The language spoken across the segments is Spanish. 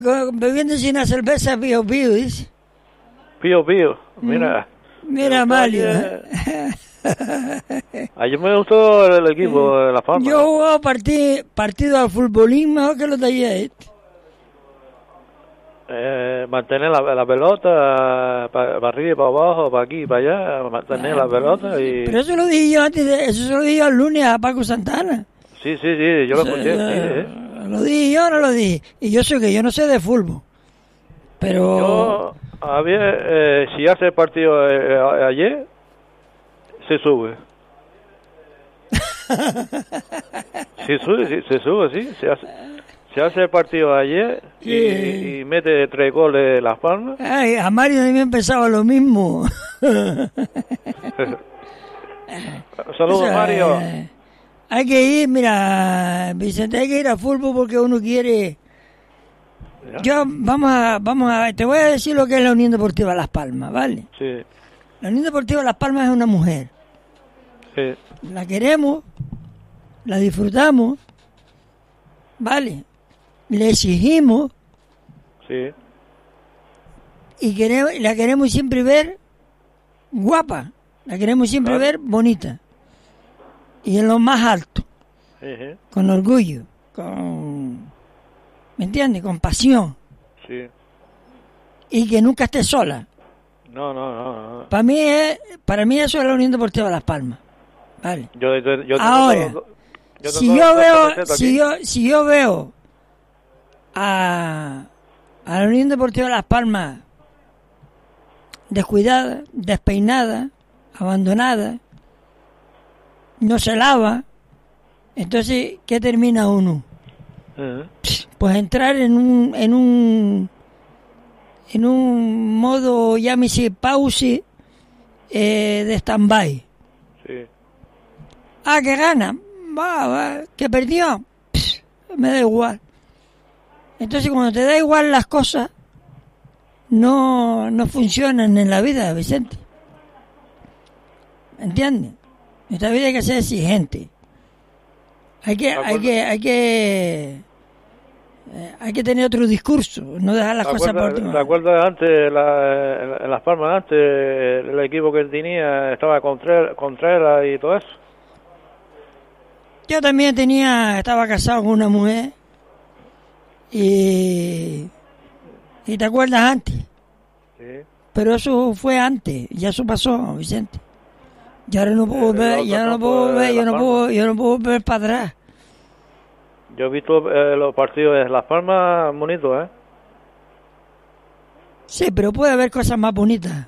bebiéndose una cerveza Pío Pío, dice. Pío Pío, mira. Mira, Mario. Ayer me gustó el equipo de Las Palmas. Yo he jugado partido al futbolín mejor que los de ayer. Mantener la pelota para arriba y para abajo, para aquí y para allá, mantener la pelota y... Pero eso lo dije yo antes, eso se lo dije el lunes a Paco Santana. Sí, yo lo escuché, Lo dije yo, no lo dije. Y yo sé que yo no sé de fútbol. Pero... Yo, a ver, si hace el partido ayer, se sube. Se sube, sí. Se hace el partido ayer y mete 3 goles Las Palmas. Ay, a Mario también pensaba lo mismo. Saludos, Mario. Hay que ir, mira, Vicente, hay que ir a fútbol porque uno quiere... Yo, vamos a, te voy a decir lo que es la Unión Deportiva Las Palmas, ¿vale? Sí. La Unión Deportiva Las Palmas es una mujer. Sí. La queremos, la disfrutamos, ¿vale? Le exigimos. Sí. Y la queremos siempre ver guapa, la queremos siempre ver bonita. Y en lo más alto. Con orgullo, ¿me entiendes? Con pasión. Sí. Y que nunca esté sola. No. Para mí eso es la Unión Deportiva Las Palmas. Vale. Ahora, si yo veo a la Unión Deportiva Las Palmas descuidada, despeinada, abandonada, no se lava, entonces ¿qué termina uno? Pues entrar en un modo, llámese pause, de stand-by. Sí. Que gana, va, que perdió, me da igual. Entonces cuando te da igual las cosas, no funcionan en la vida, Vicente. ¿Entiendes? En esta vida hay que ser exigente. Hay que tener otro discurso, no dejar las cosas por último. ¿Te acuerdas antes, en Las Palmas antes, el equipo que tenía estaba Contreras y todo eso? Yo también estaba casado con una mujer y ¿te acuerdas antes? Sí. Pero eso fue antes, ya eso pasó, Vicente. Y ahora no puedo ver, yo no puedo volver para atrás. Yo he visto los partidos de Las Palmas bonitos, Sí, pero puede haber cosas más bonitas.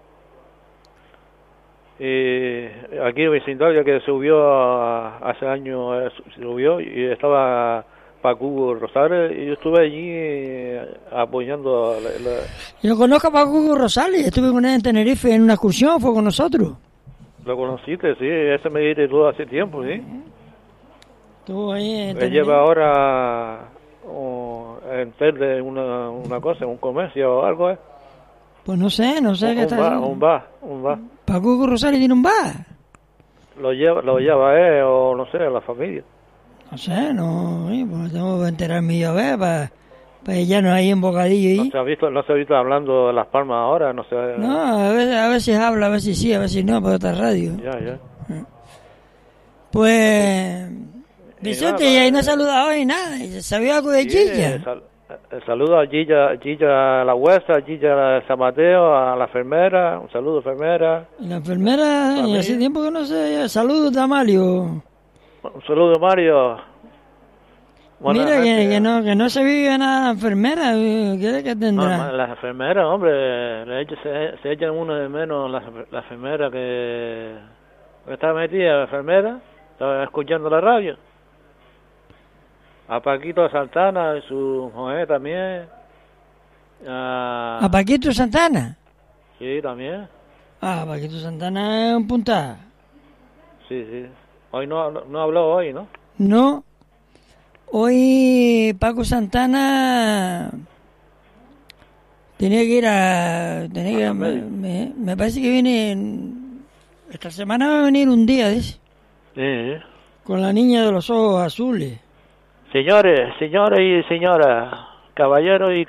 Y aquí en vecindario que subió hace años, subió y estaba Paco Rosales y yo estuve allí apoyando. Yo conozco a Paco Rosales, estuve con él en Tenerife en una excursión, fue con nosotros. ¿Lo conociste? Sí, ese me dijiste tú hace tiempo, sí. Estuvo ahí en Tenerife. Él lleva ahora en Telde una cosa, un comercio o algo, Pues no sé qué está. Un bar. Paco Rosales tiene un bar. Lo lleva o no sé, la familia. No sé, pues tengo que enterarme yo a ver, para ya no hay en bocadillo ahí. No se ha visto hablando de Las Palmas ahora, no sé. No, a veces habla, a veces sí, a veces no, por otra radio. Ya. Pues, Vicente, y ahí no ha saludado hoy nada, ¿sabía algo de Gilla? Saludo a Gilla La Huesa, a Gilla San Mateo, a la enfermera, un saludo enfermera. Y la enfermera, y hace tiempo que no sé, saludos a Mario. Un saludo, Mario. Mira, que no se vive nada la enfermera, ¿qué que tendrá? No, las enfermeras, hombre, se echan uno de menos la enfermera que está metida, la enfermera, estaba escuchando la radio. A Paquito Santana y su mujer también. ¿A Paquito Santana? Sí, también. Paquito Santana es un punta. Sí. Hoy no habló hoy, ¿no? No. Hoy Paco Santana tenía que ir me parece que viene esta semana va a venir un día, dice. Sí. Con la niña de los ojos azules. Señores y señoras, caballeros y